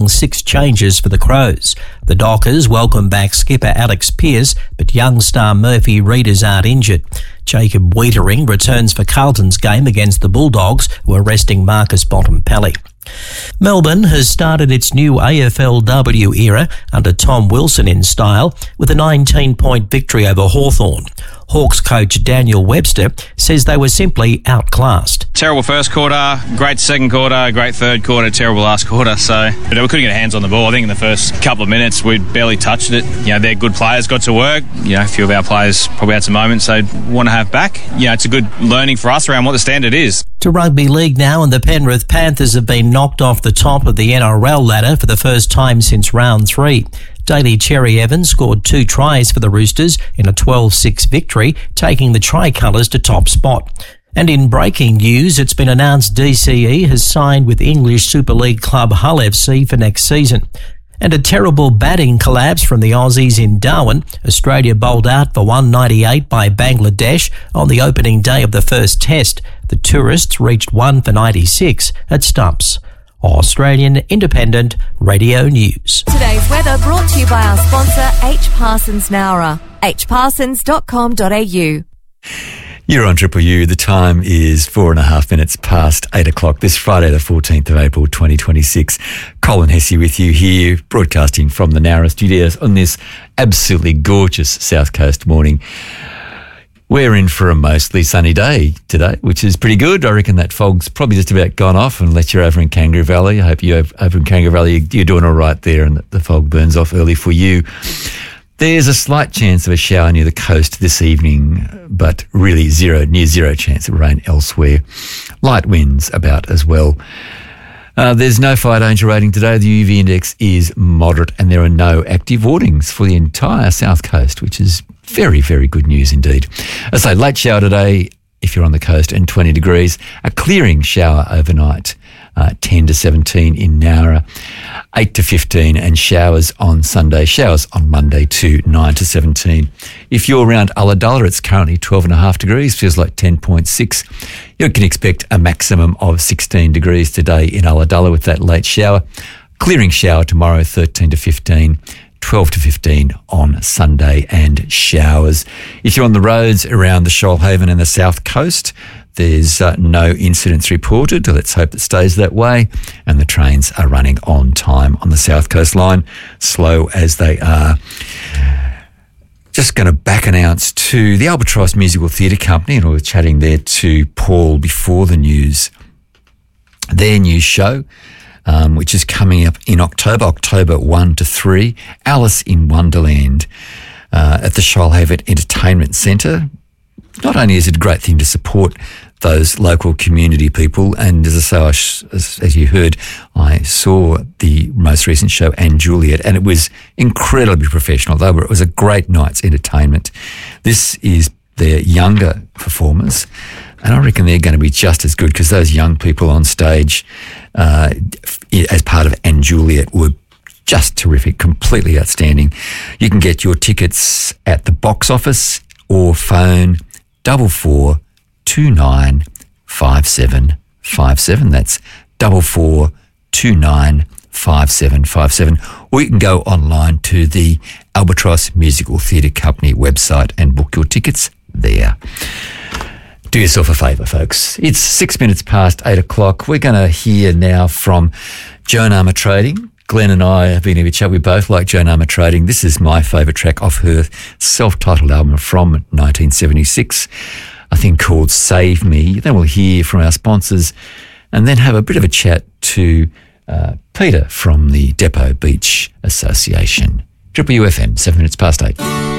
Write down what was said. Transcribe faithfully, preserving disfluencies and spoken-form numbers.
six changes for the Crows. The Dockers welcome back skipper Alex Pearce, but young star Murphy Readers aren't injured. Jacob Wiedering returns for Carlton's game against the Bulldogs, who are resting Marcus Bontempelli. Melbourne has started its new A F L W era under Tom Wilson in style with a nineteen-point victory over Hawthorn. Hawks coach Daniel Webster says they were simply outclassed. Terrible first quarter, great second quarter, great third quarter, terrible last quarter. So but we couldn't get our hands on the ball. I think in the first couple of minutes we barely touched it. You know, they're good players, got to work. You know, a few of our players probably had some moments they'd want to have back. You know, it's a good learning for us around what the standard is. To rugby league now, and the Penrith Panthers have been knocked off the top of the N R L ladder for the first time since round three. Daly Cherry Evans scored two tries for the Roosters in a twelve six victory, taking the Tricolours to top spot. And in breaking news, it's been announced D C E has signed with English Super League club Hull F C for next season. And a terrible batting collapse from the Aussies in Darwin. Australia bowled out for one ninety-eight by Bangladesh on the opening day of the first test. The tourists reached one for ninety-six at stumps. Australian Independent Radio News. Today's weather brought to you by our sponsor H Parsons Nowra, h parsons dot com dot a u. You're on Triple U. The time is four and a half minutes past eight o'clock this Friday, the fourteenth of April, twenty twenty-six. Colin Hesse with you here, broadcasting from the Nowra studios on this absolutely gorgeous South Coast morning. We're in for a mostly sunny day today, which is pretty good. I reckon that fog's probably just about gone off unless you're over in Kangaroo Valley. I hope you're over in Kangaroo Valley, you're doing all right there and the fog burns off early for you. There's a slight chance of a shower near the coast this evening, but really zero, near zero chance of rain elsewhere. Light winds about as well. Uh, there's no fire danger rating today. The U V index is moderate and there are no active warnings for the entire South Coast, which is very, very good news indeed. As I say, late shower today if you're on the coast and twenty degrees. A clearing shower overnight, uh, ten to seventeen in Nowra, eight to fifteen, and showers on Sunday, showers on Monday to nine to seventeen. If you're around Ulladulla, it's currently twelve and a half degrees, feels like ten point six. You can expect a maximum of sixteen degrees today in Ulladulla with that late shower. Clearing shower tomorrow, thirteen to fifteen. twelve to fifteen on Sunday, and showers. If you're on the roads around the Shoalhaven and the South Coast, there's uh, no incidents reported. Let's hope it stays that way. And the trains are running on time on the South Coast line, slow as they are. Just going to back announce to the Albatross Musical Theatre Company, and we were chatting there to Paul before the news, their new show, Um, which is coming up in October, October first to three, Alice in Wonderland uh, at the Shoalhaven Entertainment Centre. Not only is it a great thing to support those local community people, and as I say, I sh- as, as you heard, I saw the most recent show, Anne Juliet, and it was incredibly professional. They were, it was a great night's entertainment. This is their younger performers, and I reckon they're going to be just as good, because those young people on stage uh, as part of Anne Juliet were just terrific, completely outstanding. You can get your tickets at the box office or phone double four two nine five seven five seven. That's double four two nine five seven five seven. Or you can go online to the Albatross Musical Theatre Company website and book your tickets there. Do yourself a favour, folks. It's six minutes past eight o'clock. We're going to hear now from Joan Armour Trading. Glenn and I have been having a chat. We both like Joan Armour Trading. This is my favourite track off her self-titled album from nineteen seventy-six, a thing called Save Me. Then we'll hear from our sponsors and then have a bit of a chat to uh, Peter from the Depot Beach Association. Triple U F M, seven minutes past eight.